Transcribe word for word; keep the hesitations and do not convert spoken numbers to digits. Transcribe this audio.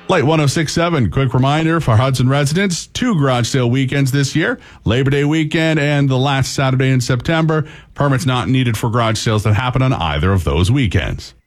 Light one oh six point seven, quick reminder for Hudson residents, two garage sale weekends this year, Labor Day weekend and the last Saturday in September. Permits not needed for garage sales that happen on either of those weekends.